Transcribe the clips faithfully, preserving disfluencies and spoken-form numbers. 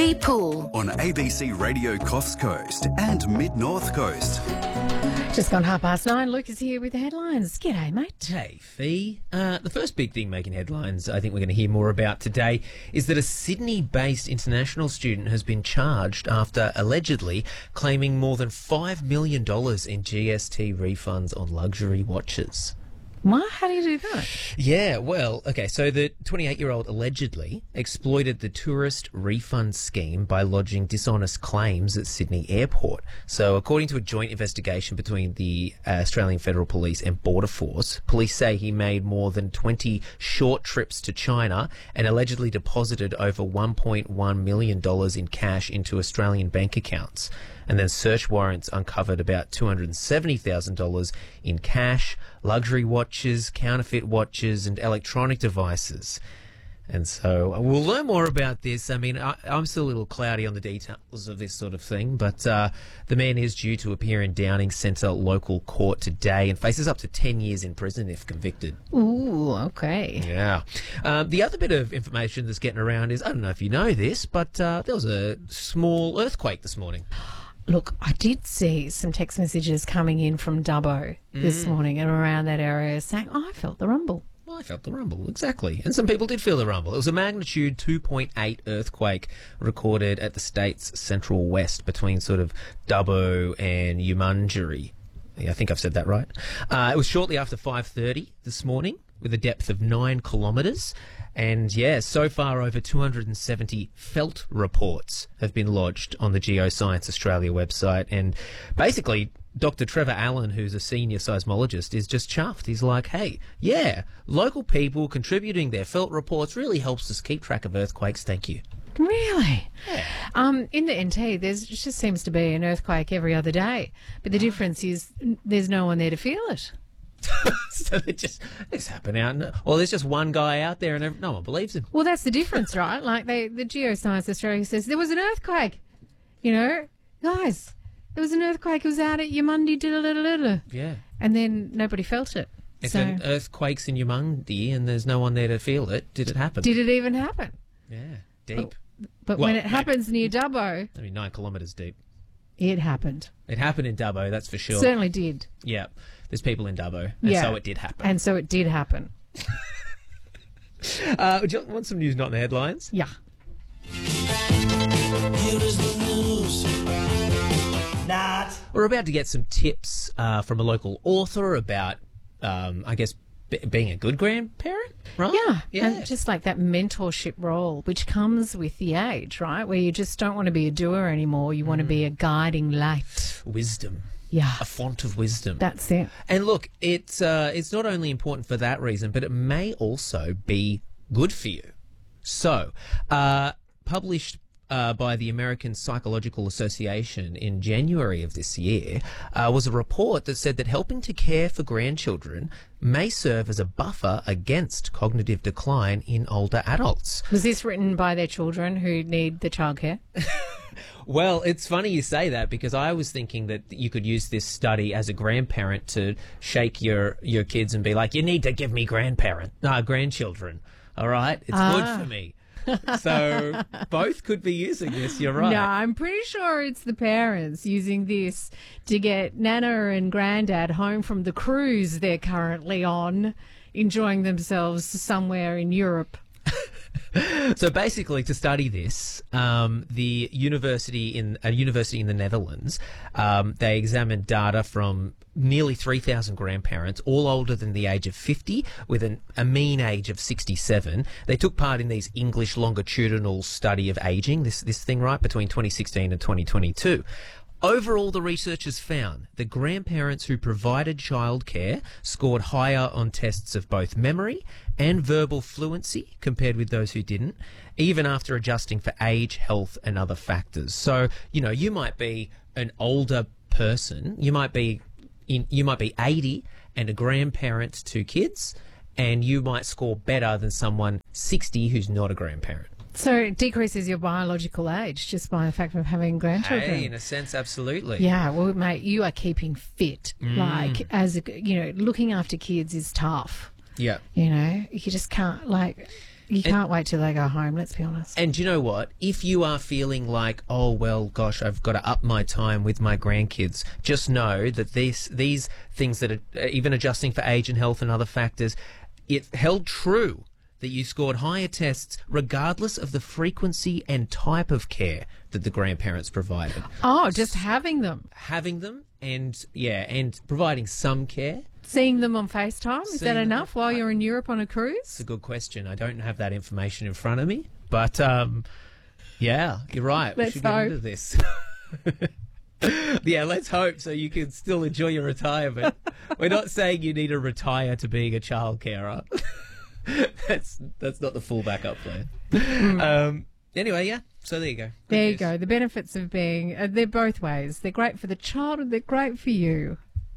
The Pool on A B C Radio Coffs Coast and Mid-North Coast. Just gone half past nine. Luke is here with the headlines. G'day, mate. Hey, Fee. Uh, the first big thing making headlines I think we're going to hear more about today is that a Sydney-based international student has been charged after allegedly claiming more than five million dollars in G S T refunds on luxury watches. What? How do you do that? Yeah, well, okay, so the twenty-eight-year-old allegedly exploited the tourist refund scheme by lodging dishonest claims at Sydney Airport. So according to a joint investigation between the uh, Australian Federal Police and Border Force, police say he made more than twenty short trips to China and allegedly deposited over one point one million dollars in cash into Australian bank accounts. And then search warrants uncovered about two hundred seventy thousand dollars in cash, luxury watches, counterfeit watches, and electronic devices. And so we'll learn more about this. I mean, I, I'm still a little cloudy on the details of this sort of thing, but uh, the man is due to appear in Downing Centre local court today and faces up to ten years in prison if convicted. Ooh, okay. Yeah. Um, the other bit of information that's getting around is, I don't know if you know this, but uh, there was a small earthquake this morning. Look, I did see some text messages coming in from Dubbo this morning and around that area saying, oh, I felt the rumble. Well, I felt the rumble, exactly. And some people did feel the rumble. It was a magnitude two point eight earthquake recorded at the state's central west between sort of Dubbo and Yumunjeri. Yeah, I think I've said that right. Uh, it was shortly after five thirty this morning with a depth of nine kilometres. And, yeah, so far over two hundred seventy felt reports have been lodged on the Geoscience Australia website. And basically, Doctor Trevor Allen, who's a senior seismologist, is just chuffed. He's like, hey, yeah, local people contributing their felt reports really helps us keep track of earthquakes. Thank you. Really? Yeah. Um, in the N T, there's it just seems to be an earthquake every other day. But the difference is there's no one there to feel it. So they just, it's happening out, and, or there's just one guy out there and no one believes him. Well, that's the difference, right? Like they, the Geoscience Australia says there was an earthquake. You know, guys, there was an earthquake. It was out at Yamundi, diddle-diddle-diddle. Yeah. And then nobody felt it. If so, an earthquake's in Yamundi and there's no one there to feel it, did it happen? Did it even happen? Yeah, deep. But, but well, when it maybe, happens near Dubbo, I mean, nine kilometres deep. It happened. It happened in Dubbo, that's for sure. Certainly did. Yeah, there's people in Dubbo, and yeah. so it did happen. And so it did happen. uh, would you want some news, not in the headlines? Yeah. Here is the news. Not. We're about to get some tips uh, from a local author about, um, I guess, b- being a good grandparent, right? Yeah. yeah. And just like that mentorship role, which comes with the age, right? Where you just don't want to be a doer anymore. You want to be a guiding light. Wisdom. Yeah. A font of wisdom. That's it. And look, it's uh, it's not only important for that reason, but it may also be good for you. So, uh, published uh, by the American Psychological Association in January of this year uh, was a report that said that helping to care for grandchildren may serve as a buffer against cognitive decline in older adults. Was this written by their children who need the childcare? Well, it's funny you say that because I was thinking that you could use this study as a grandparent to shake your, your kids and be like, you need to give me grandparent, uh, grandchildren, all right? It's Ah. good for me. So both could be using this, you're right. No, I'm pretty sure it's the parents using this to get Nana and Grandad home from the cruise they're currently on, enjoying themselves somewhere in Europe. So basically, to study this, um, the university in a university in the Netherlands, um, they examined data from nearly three thousand grandparents, all older than the age of fifty, with an, a mean age of sixty-seven. They took part in these English longitudinal study of aging, this this thing, right, between twenty sixteen and twenty twenty-two. Overall, the researchers found that grandparents who provided childcare scored higher on tests of both memory and verbal fluency compared with those who didn't, even after adjusting for age, health, and other factors. So, you know, you might be an older person, you might be in, you might be eighty and a grandparent to kids, and you might score better than someone sixty who's not a grandparent. So it decreases your biological age just by the fact of having grandchildren. Hey, in a sense, absolutely. Yeah, well, mate, you are keeping fit. Mm. Like, as a, you know, looking after kids is tough. Yeah. You know, you just can't, like, You can't wait till they go home, let's be honest. And do you know what? If you are feeling like, oh, well, gosh, I've got to up my time with my grandkids, just know that these, these things that are even adjusting for age and health and other factors, it held true that you scored higher tests regardless of the frequency and type of care that the grandparents provided. Oh, just having them. Having them and, yeah, and providing some care. Seeing them on FaceTime, is Seeing that them- enough while you're in Europe on a It's cruise? a good question. I don't have that information in front of me, but um, yeah, you're right. Let's we should get hope. into this. Yeah, let's hope so you can still enjoy your retirement. We're not saying you need to retire to being a child carer. that's that's not the full backup plan. Um, anyway, yeah. So there you go. Good There you news. go. The benefits of being, uh, they're both ways. They're great for the child and they're great for you.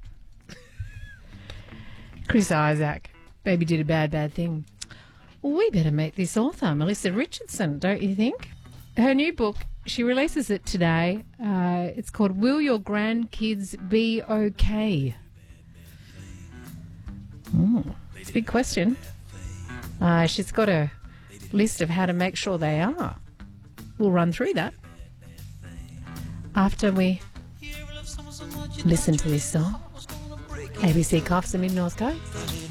Chris Isaac, baby did a bad, bad thing. Well, we better meet this author, Melissa Richardson, don't you think? Her new book, she releases it today. Uh, it's called Will Your Grandkids Be Okay? Mm, it's a big question. Uh, she's got a list of how to make sure they are. We'll run through that after we listen to this song. A B C Coffs and Mid North Coast.